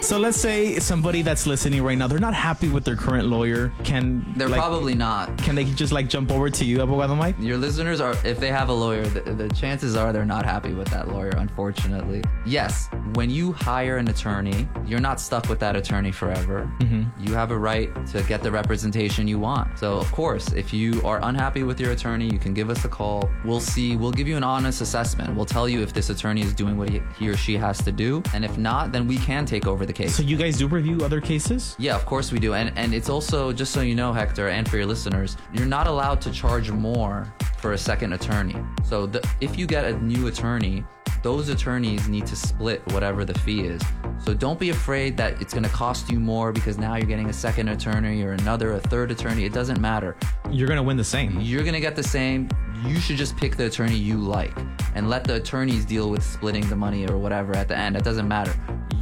So let's say somebody that's listening right now, they're not happy with their current lawyer. They're probably not. Can they just jump over to you, Abogado Mike? Your listeners are, if they have a lawyer, the chances are they're not happy with that lawyer, unfortunately. Yes, when you hire an attorney, you're not stuck with that attorney forever. Mm-hmm. You have a right to get the representation you want. So, of course, if you are unhappy with your attorney, you can give us a call. We'll give you an honest assessment. We'll tell you if this attorney is doing what he or she has to do. And if not, then we can take over the case. So you guys do review other cases? Yeah, of course we do. And it's also, just so you know, Hector, and for your listeners, you're not allowed to charge more for a second attorney. So if you get a new attorney, those attorneys need to split whatever the fee is. So don't be afraid that it's going to cost you more because now you're getting a second attorney or a third attorney. It doesn't matter. You're going to win the same. You're going to get the same. You should just pick the attorney you like and let the attorneys deal with splitting the money or whatever at the end. It doesn't matter.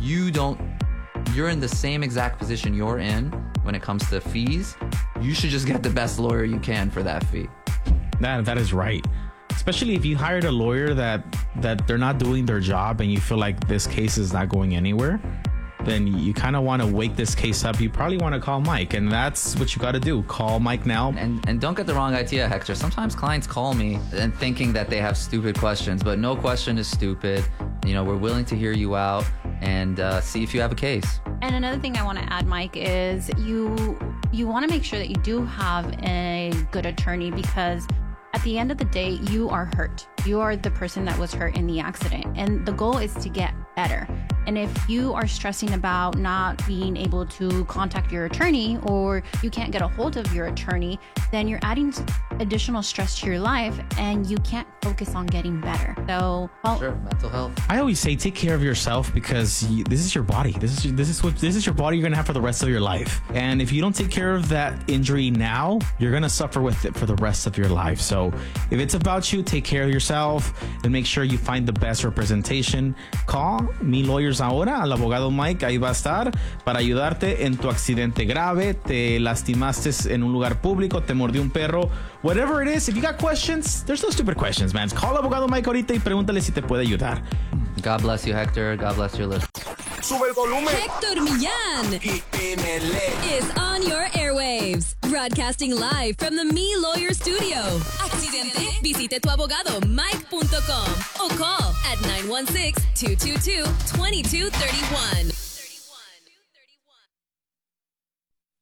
You're in the same exact position you're in when it comes to fees. You should just get the best lawyer you can for that fee. That is right. Especially if you hired a lawyer that they're not doing their job and you feel like this case is not going anywhere, then you kind of want to wake this case up. You probably want to call Mike, and that's what you got to do. Call Mike now. And don't get the wrong idea, Hector. Sometimes clients call me and thinking that they have stupid questions, but no question is stupid. We're willing to hear you out and see if you have a case. And another thing I want to add, Mike, is you want to make sure that you do have a good attorney, because at the end of the day, you are hurt. You are the person that was hurt in the accident. And the goal is to get better. And if you are stressing about not being able to contact your attorney, or you can't get a hold of your attorney, then you're adding additional stress to your life and you can't focus on getting better. So, sure, mental health. I always say take care of yourself, because this is your body. This is your body you're going to have for the rest of your life. And if you don't take care of that injury now, you're going to suffer with it for the rest of your life. So if it's about you, take care of yourself and make sure you find the best representation. Call Mi Lawyers Ahora, al abogado Mike. Ahí va a estar para ayudarte en tu accidente grave, te lastimaste en un lugar público, te mordió un perro, whatever it is. If you got questions, there's no stupid questions, man. Call abogado Mike ahorita y pregúntale si te puede ayudar. God bless you, Hector. God bless your listeners. Sube el volumen. Hector Millán is on your airwaves, broadcasting live from the Me Lawyer Studio. Accidente? Visite tuabogadomike.com o call at 916-222-2231.